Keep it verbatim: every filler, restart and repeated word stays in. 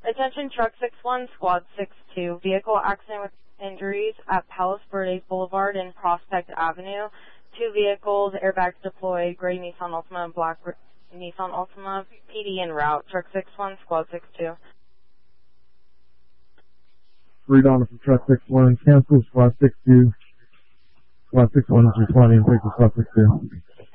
Attention Truck six one, Squad six two. Vehicle accident with injuries at Palos Verdes Boulevard and Prospect Avenue. Two vehicles, airbags deployed, gray Nissan Altima, black Nissan Altima, P D en route. Truck six one, Squad six two. Read on from Truck six one, cancel Squad six two. Squad six one is responding, take the Squad six two.